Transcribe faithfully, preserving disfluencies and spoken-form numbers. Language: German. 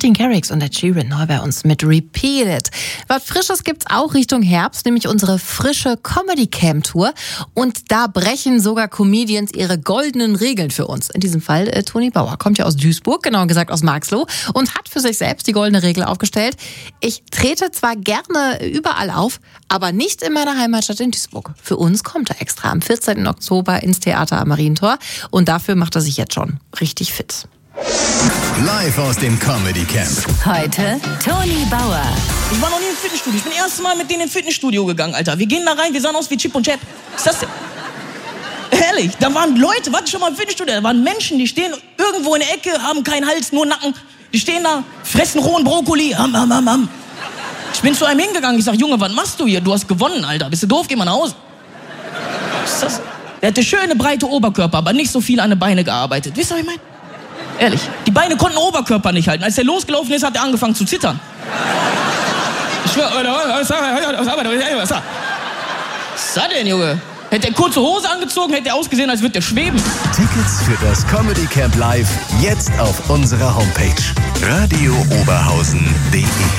Martin Garrix und Ed Sheeran neu bei uns mit Repeat It. Was Frisches gibt's auch Richtung Herbst, nämlich unsere frische Comedy Camp Tour. Und da brechen sogar Comedians ihre goldenen Regeln für uns. In diesem Fall äh, Toni Bauer, kommt ja aus Duisburg, genauer gesagt aus Marxloh, und hat für sich selbst die goldene Regel aufgestellt: Ich trete zwar gerne überall auf, aber nicht in meiner Heimatstadt in Duisburg. Für uns kommt er extra am vierzehnten Oktober ins Theater am Marientor und dafür macht er sich jetzt schon richtig fit. Live aus dem Comedy Camp. Heute Toni Bauer. Ich war noch nie im Fitnessstudio. Ich bin das erste Mal mit denen ins Fitnessstudio gegangen, Alter. Wir gehen da rein, wir sahen aus wie Chip und Chap. Was ist das denn? Ehrlich, da waren Leute, warte schon mal im Fitnessstudio, da waren Menschen, die stehen irgendwo in der Ecke, haben keinen Hals, nur Nacken. Die stehen da, fressen rohen Brokkoli. Ham, ham, ham, ham. Ich bin zu einem hingegangen, ich sag, Junge, was machst du hier? Du hast gewonnen, Alter. Bist du doof? Geh mal nach Hause. Was ist das? Der hatte schöne, breite Oberkörper, aber nicht so viel an den Beinen gearbeitet. Wisst ihr, was ich meine? Ehrlich, die Beine konnten den Oberkörper nicht halten. Als er losgelaufen ist, hat er angefangen zu zittern. Ich schwör, was ist das denn, Junge? Hätte er kurze Hose angezogen, hätte er ausgesehen, als würde er schweben. Tickets für das Comedy Camp Live jetzt auf unserer Homepage radio oberhausen punkt de.